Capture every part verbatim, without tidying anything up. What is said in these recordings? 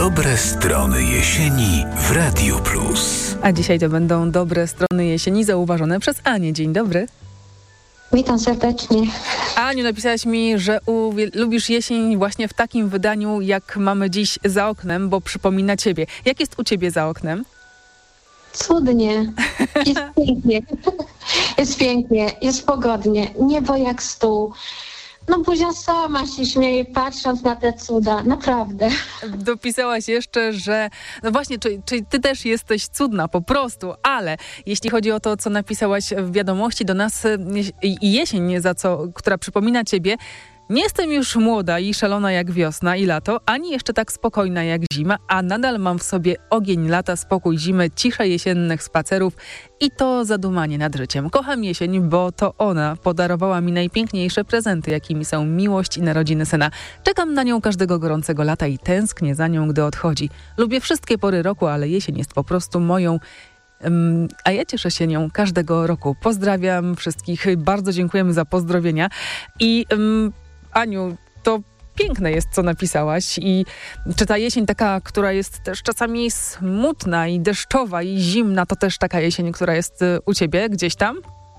Dobre strony jesieni w Radiu Plus. A dzisiaj to będą dobre strony jesieni zauważone przez Anię. Dzień dobry. Witam serdecznie. Aniu, napisałaś mi, że uwie- lubisz jesień właśnie w takim wydaniu, jak mamy dziś za oknem, bo przypomina ciebie. Jak jest u ciebie za oknem? Cudnie. Jest pięknie. Jest pięknie. Jest pogodnie. Niebo jak stół. No Buzia sama się śmieje, patrząc na te cuda. Naprawdę. Dopisałaś jeszcze, że no właśnie, czyli, czyli ty też jesteś cudna po prostu, ale jeśli chodzi o to, co napisałaś w wiadomości do nas i jesień, za co, która przypomina ciebie, nie jestem już młoda i szalona jak wiosna i lato, ani jeszcze tak spokojna jak zima, a nadal mam w sobie ogień lata, spokój zimy, ciszę jesiennych spacerów i to zadumanie nad życiem. Kocham jesień, bo to ona podarowała mi najpiękniejsze prezenty, jakimi są miłość i narodziny syna. Czekam na nią każdego gorącego lata i tęsknię za nią, gdy odchodzi. Lubię wszystkie pory roku, ale jesień jest po prostu moją. Um, a ja cieszę się nią każdego roku. Pozdrawiam wszystkich, bardzo dziękujemy za pozdrowienia i um, Aniu, to piękne jest, co napisałaś i czy ta jesień taka, która jest też czasami smutna i deszczowa i zimna, to też taka jesień, która jest u ciebie gdzieś tam?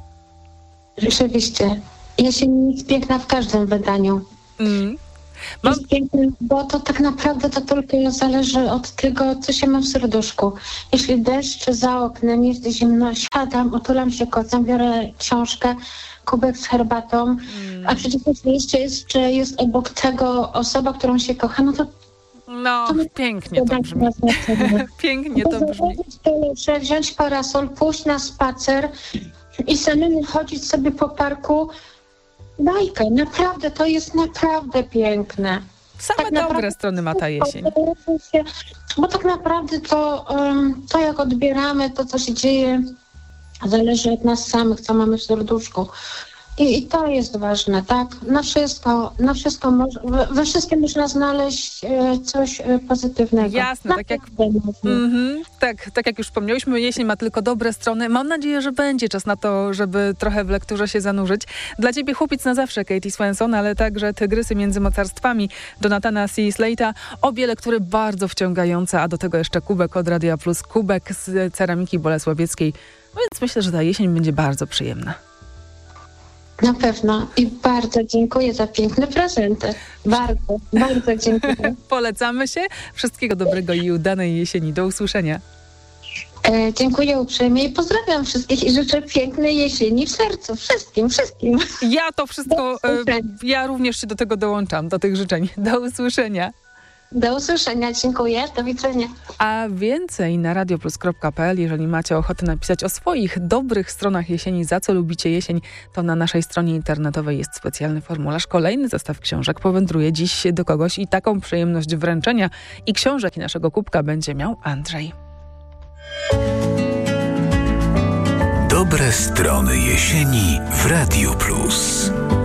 Rzeczywiście. Jesień jest piękna w każdym wydaniu. Mm. Mam... Jest piękny, bo to tak naprawdę to tylko zależy od tego, co się ma w serduszku. Jeśli deszcz za oknem, jest zimno, siadam, otulam się kocem, biorę książkę, kubek z herbatą, mm. a przecież jeszcze jest, że jest obok tego osoba, którą się kocha, no to No, to pięknie to brzmi. Pięknie to brzmi. Muszę wziąć parasol, pójść na spacer i samemu chodzić sobie po parku. Bajka, naprawdę, to jest naprawdę piękne. Same tak dobre naprawdę, strony ma ta jesień. Bo tak naprawdę to, um, to jak odbieramy to, co się dzieje, zależy od nas samych, co mamy w serduszku. I, I to jest ważne, tak? Na wszystko, na wszystko moż, we, we wszystkim można znaleźć e, coś e, pozytywnego. Jasne, na tak jak, mm-hmm, tak, tak jak już wspomniałyśmy, jesień ma tylko dobre strony. Mam nadzieję, że będzie czas na to, żeby trochę w lekturze się zanurzyć. Dla ciebie chłopiec na zawsze, Katie Swenson, ale także Tygrysy między mocarstwami Jonathana C. Slate'a. Obie lektury bardzo wciągające, a do tego jeszcze kubek od Radia Plus, kubek z ceramiki bolesławieckiej. No więc myślę, że ta jesień będzie bardzo przyjemna. Na pewno i bardzo dziękuję za piękne prezenty. Bardzo, bardzo dziękuję. Polecamy się. Wszystkiego dobrego i udanej jesieni. Do usłyszenia. E, dziękuję uprzejmie i pozdrawiam wszystkich i życzę pięknej jesieni w sercu. Wszystkim, wszystkim. Ja to wszystko, e, ja również się do tego dołączam, do tych życzeń. Do usłyszenia. Do usłyszenia, dziękuję, do widzenia. A więcej na radioplus kropka pe el, jeżeli macie ochotę napisać o swoich dobrych stronach jesieni, za co lubicie jesień, to na naszej stronie internetowej jest specjalny formularz. Kolejny zestaw książek powędruje dziś do kogoś i taką przyjemność wręczenia i książek i naszego kubka będzie miał Andrzej. Dobre strony jesieni w Radiu Plus.